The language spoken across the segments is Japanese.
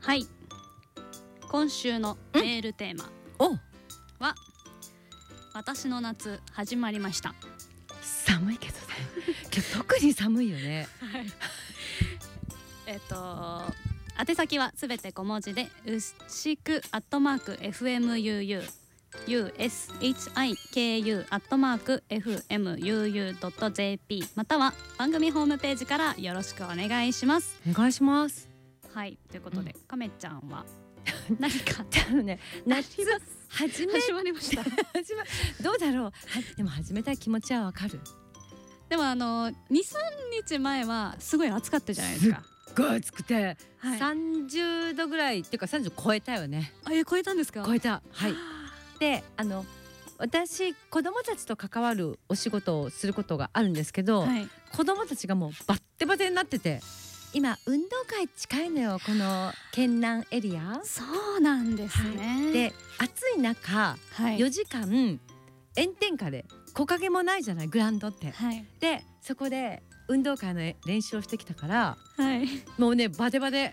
はい、今週のメールテーマは私の夏始まりました。 寒いけどね今日特に寒いよね宛先はすべて小文字でうしく@FMUU USHIKU@FMUU.jp または番組ホームページからよろしくお願いします。 お願いします。 はい、ということで、かめちゃんは何かね、夏始まりましたどうだろう。でも始めたい気持ちはわかる。 でも2、3日前はすごい暑かったじゃないですか。 すっごい暑くて、 はい、 30度ぐらいっていうか30超えたよね。 超えたんですか？ 超えた。はい。で私子供たちと関わるお仕事をすることがあるんですけど、はい、子供たちがもうバッテバテになってて、今運動会近いのよ、この県南エリア。 そうなんですね。 はい、で暑い中、はい、4時間炎天下で木陰もないじゃない、グラウンドって。はい、でそこで運動会の練習をしてきたから、はい、もうねバテバテ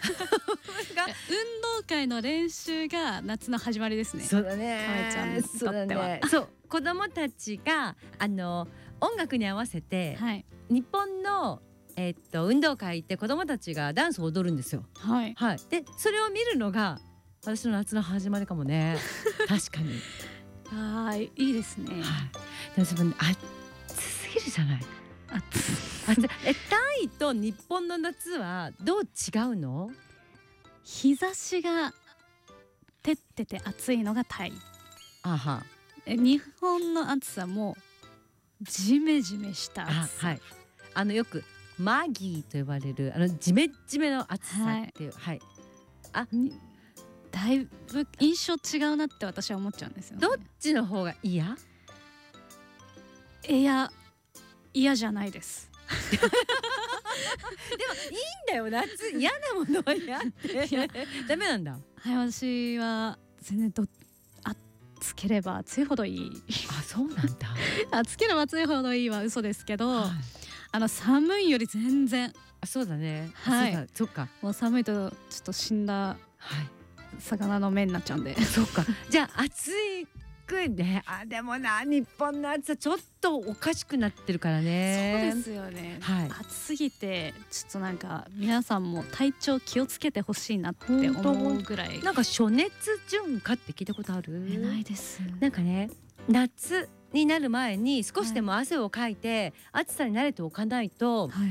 運動会の練習が夏の始まりですね。 そうだね。 かめちゃんにとっては。 そう、子供たちが音楽に合わせて、はい、日本の運動会って子供たちがダンスを踊るんですよ。はい、はい、でそれを見るのが私の夏の始まりかもね確かにいいですね。 はい、でも自分暑すぎるじゃない。タイと日本の夏はどう違うの？ 日差しが照ってて暑いのがタイ。あは。日本の暑さもジメジメした暑さ。 はい、よくマギーと呼ばれるジメジメの暑さっていう、はい、はい、 だいぶ印象違うなって私は思っちゃうんですよね。 どっちの方が嫌？ 嫌じゃないですでもいいんだよ、夏嫌なものは嫌ってダメなんだ。 はい、私は全然暑ければ暑いほどいい。 あ、そうなんだ暑ければ暑いほどいいは嘘ですけど、はい、寒いより全然。 そうだね。 はい、 そっか。 もう寒いとちょっと死んだ魚の目になっちゃうんで、はい、 そっか。じゃあ暑いね。でもな、日本の暑さちょっとおかしくなってるからね。 そうですよね、はい、暑すぎてちょっとなんか皆さんも体調気をつけてほしいなって思うぐらい。 なんか暑熱順化って聞いたことある？ ないです。 なんかね、夏になる前に少しでも汗をかいて、はい、暑さに慣れておかないと、はい、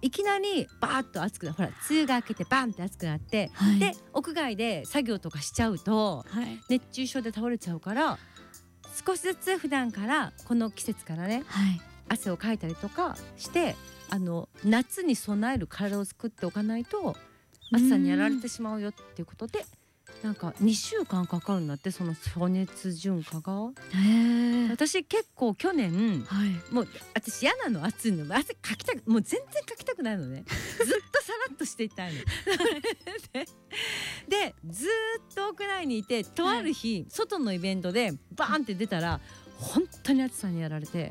いきなりバーッと暑くなる。ほら、梅雨が明けてバンって暑くなって、はい、で屋外で作業とかしちゃうと、はい、熱中症で倒れちゃうから、少しずつ普段からこの季節からね、はい、汗をかいたりとかして夏に備える体を作っておかないと暑さにやられてしまうよっていうことで、なんか2週間かかるんだって、その暑熱順化が。私結構去年、はい、もう私嫌なの、暑いの。汗かきたく、もう全然かきたくないのねずっとさらっとしていたいのでずっと屋内にいて、とある日、はい、外のイベントでバーンって出たら本当に暑さにやられて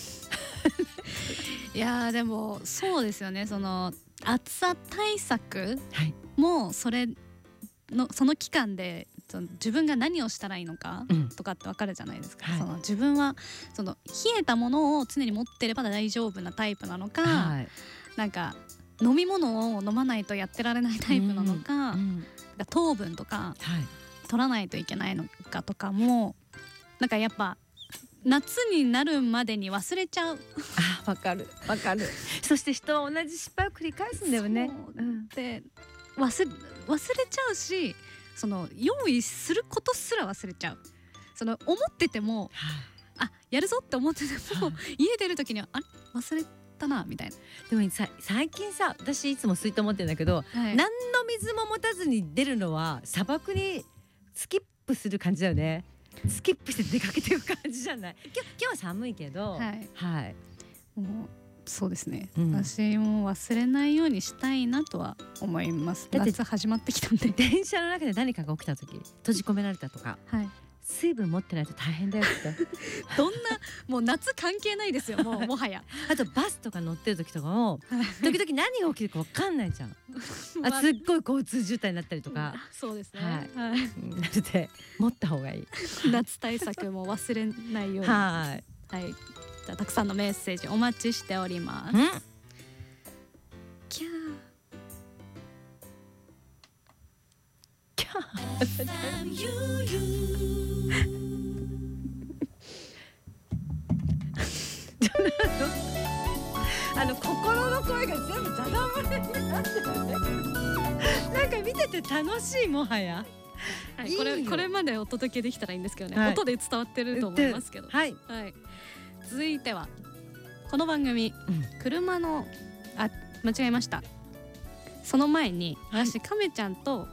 いやでもそうですよね。その暑さ対策もその期間で自分が何をしたらいいのかとかって分かるじゃないですか。はい、その自分は冷えたものを常に持ってれば大丈夫なタイプなのか、はい、なんか飲み物を飲まないとやってられないタイプなのか、糖分とか取らないといけないのかとかも、なんかやっぱ夏になるまでに忘れちゃう。 わかるわかるそして人は同じ失敗を繰り返すんだよね。 で忘れちゃうし、その用意することすら忘れちゃう。その思ってても、やるぞって思ってても、家出る時には忘れたなみたいな。 でも最近さ、私いつも水筒持ってるんだけど、はい、何の水も持たずに出るのは砂漠にスキップする感じだよね。スキップして出かけていく感じじゃない？今日は寒いけど、はい、はい、 もうそうですね、私も忘れないようにしたいなとは思います。夏始まってきたんで。 電車の中で何かが起きた時、閉じ込められたとか、はい、 水分持ってないと大変だよってどんなもう夏関係ないですよもはやあとバスとか乗ってる時とかも時々何が起きるか分かんないじゃんすっごい交通渋滞になったりとかそうですね、 はい、なので持った方がいい夏対策も忘れないようにはい、 じゃあたくさんのメッセージお待ちしております。キャーキャー心の声が全部ダダ漏れになってるなんか見てて楽しいもはや、 はい、これまでお届けできたらいいんですけどね、はい、音で伝わってると思いますけど、 はいはい、続いてはこの番組、車の間違えました。その前に私、亀ちゃんと、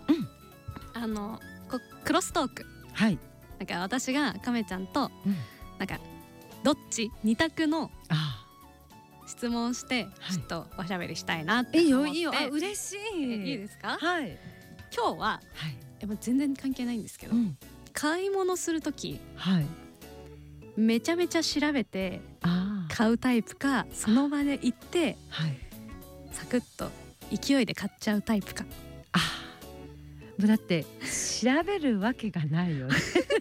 クロストーク、 はい、 なんか私が亀ちゃんと、なんかどっち2択の質問してちょっとおしゃべりしたいなって思って。 いいよ嬉しい。 いいですか？ はい。 今日は、もう全然関係ないんですけど、買い物するとき、めちゃめちゃ調べて買うタイプか、その場で行って、サクッと勢いで買っちゃうタイプか。 もうだって調べるわけがないよね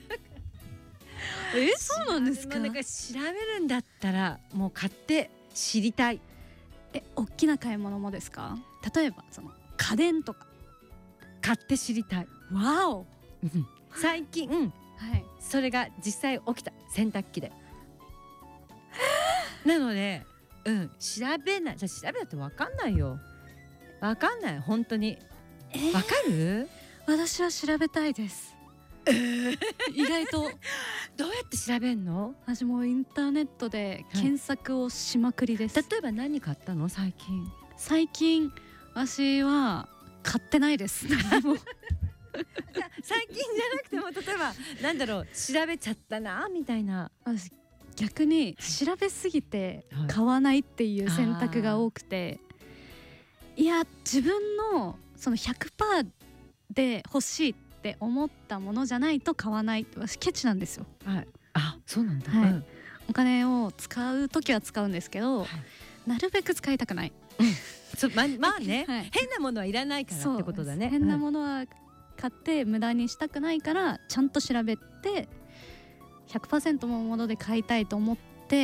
そうなんですか？ なんか調べるんだったらもう買って知りたい。 大きな買い物もですか？例えばその家電とか買って知りたい。 わお最近、それが実際起きた。洗濯機でなので、調べない。じゃ調べだって分かんないよ。分かんない、本当に。分かる？ 私は調べたいです。意外とどうやって調べんの？ 私もインターネットで検索をしまくりです。 例えば何買ったの？最近私は買ってないです最近じゃなくても、例えばなんだろう、調べちゃったなみたいな。 私逆に調べすぎて買わないっていう選択が多くて、いや自分のその 100% で欲しいって思ったものじゃないと買わない。私ケチなんですよ。 そうなんだ。 お金を使う時は使うんですけど、なるべく使いたくない。 まあね、変なものはいらないからってことだね。 変なものは買って無駄にしたくないから、ちゃんと調べて 100% のもので買いたいと思って、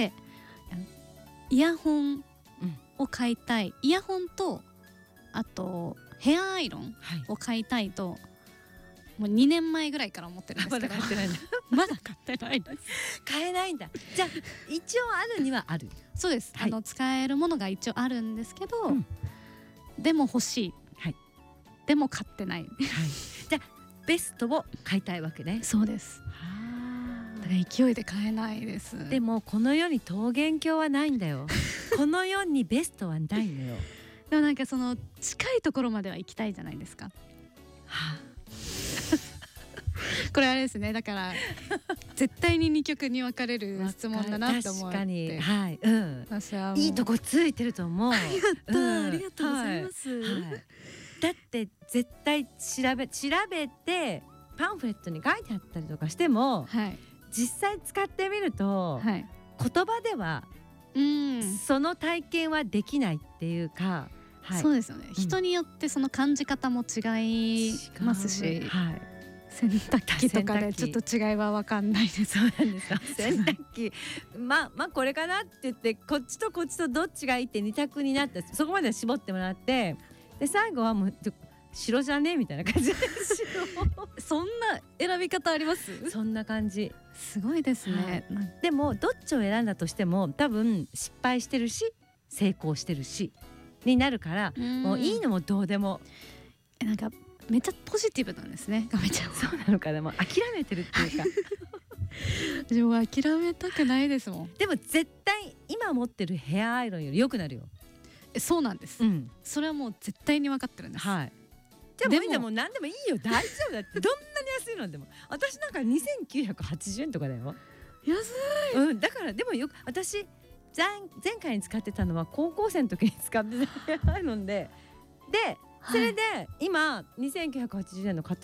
イヤホンを買いたい。イヤホンとあとヘアアイロンを買いたいと、もう2年前ぐらいから思ってるんですけど、 まだ買ってないんだまだ買ってないです。 買えないんだ。じゃあ一応あるにはある。 そうです、使えるものが一応あるんですけど、でも欲しい、でも買ってない、 じゃあベストを買いたいわけね。 そうです。だから勢いで買えないです。 でもこの世に桃源郷はないんだよこの世にベストはないのよ。 でもなんかその近いところまでは行きたいじゃないですか。これあれですね、だから絶対に2極に分かれる質問だなって思って。確かに、 私はいいとこついてると思う。 ありがとうございます。 だって絶対調べてパンフレットに書いてあったりとかしても、実際使ってみると、言葉ではその体験はできないっていうか、 そうですよね、人によってその感じ方も違いますし、洗濯機とかでちょっと違いは分かんないです。 そうなんですよ。洗濯機まあこれかなって言って、こっちとこっちとどっちがいいって2択になって、そこまで絞ってもらって、で最後はもう白じゃねみたいな感じでそんな選び方あります？ そんな感じ。 すごいですね。 でもどっちを選んだとしても多分失敗してるし成功してるしになるから、もういいのもどうでも。 なんかめっちゃポジティブなんですね、亀ちゃん。 そうなのかな、もう諦めてるっていうかでも諦めたくないですもん。 でも絶対今持ってるヘアアイロンより良くなるよ。 そうなんです、それはもう絶対に分かってるんです。 でも何でもいいよ、大丈夫だって。どんなに安いのでも。私なんか2980円とかだよ。 安い。 だからでも私前回に使ってたのは高校生の時に使ってたヘアアイロンで、それで今2980円の買って